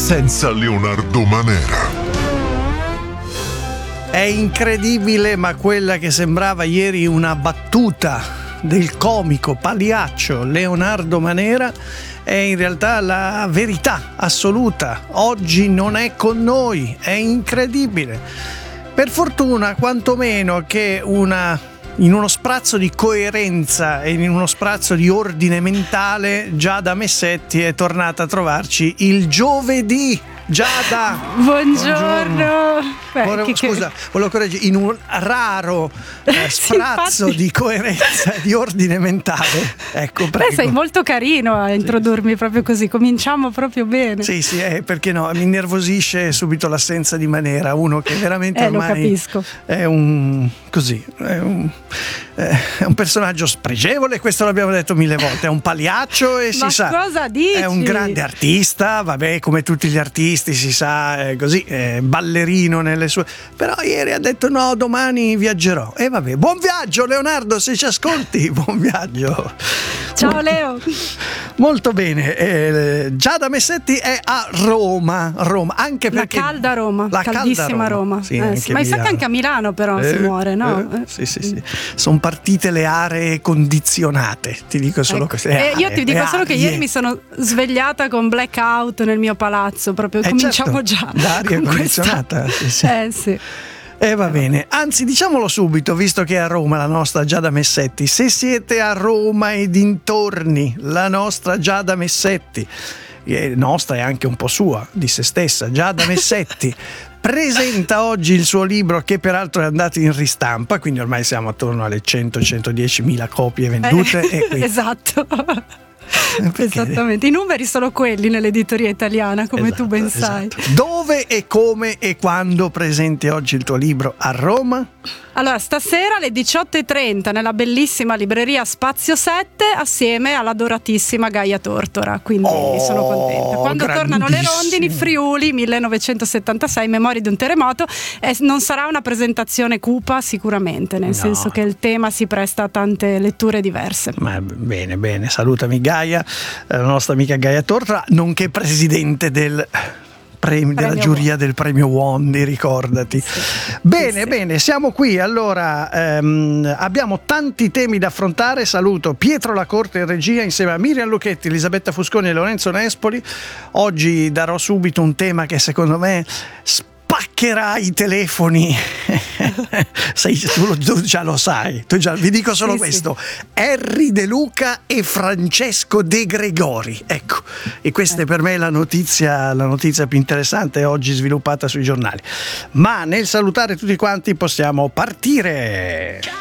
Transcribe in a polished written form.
senza Leonardo Manera. È incredibile, ma quella che sembrava ieri una battuta del comico pagliaccio Leonardo Manera è in realtà la verità assoluta. Oggi non è con noi, è incredibile. Per fortuna, quantomeno, che in uno sprazzo di coerenza e in uno sprazzo di ordine mentale, Giada Messetti è tornata a trovarci il giovedì. Giada! Buongiorno! Scusa, volevo correggere, in un raro sprazzo di coerenza e di ordine mentale. Ecco, prego. Sei molto carino a introdurmi proprio così, cominciamo proprio bene. Sì, perché no, mi innervosisce subito l'assenza di Manera, uno che veramente ormai lo capisco. È un personaggio spregevole, questo l'abbiamo detto 1000 volte, è un pagliaccio e si sa. Ma cosa dici? È un grande artista, vabbè, come tutti gli artisti, si sa, è così, è ballerino nelle sue. Però ieri ha detto no, domani viaggerò. E vabbè, buon viaggio Leonardo, se ci ascolti, buon viaggio. Ciao Leo. Molto bene, Giada Messetti è a Roma, anche perché la calda Roma, caldissima Roma. Sì, Ma mi sa che anche a Milano però si muore, no? Sì. Sono partite le aree condizionate, ti dico solo questo. Io ti dico solo che ieri mi sono svegliata con blackout nel mio palazzo, proprio cominciamo già. L'aria condizionata, sì. Va bene, anzi diciamolo subito, visto che è a Roma la nostra Giada Messetti, se siete a Roma e dintorni, la nostra Giada Messetti, nostra e anche un po' sua, di se stessa, Giada Messetti, presenta oggi il suo libro, che peraltro è andato in ristampa, quindi ormai siamo attorno alle 100-110 mila copie vendute. Esatto. Esattamente, i numeri sono quelli nell'editoria italiana, come tu ben sai. Dove e come e quando presenti oggi il tuo libro a Roma? Allora, stasera alle 18:30 nella bellissima libreria Spazio 7 assieme all'adoratissima Gaia Tortora, quindi sono contenta. Quando tornano le rondini, Friuli 1976, Memorie di un terremoto, non sarà una presentazione cupa sicuramente, nel senso che il tema si presta a tante letture diverse. Ma bene, salutami Gaia, la nostra amica Gaia Tortora, nonché presidente della giuria del premio Wondi, ricordati. Bene, siamo qui. Allora, abbiamo tanti temi da affrontare. Saluto Pietro Lacorte in regia insieme a Miriam Lucchetti, Elisabetta Fusconi e Lorenzo Nespoli. Oggi darò subito un tema che secondo me spaccherà i telefoni. Tu già lo sai, vi dico solo questo. Harry De Luca e Francesco De Gregori, ecco, e questa è per me la notizia più interessante oggi sviluppata sui giornali. Ma nel salutare tutti quanti possiamo partire.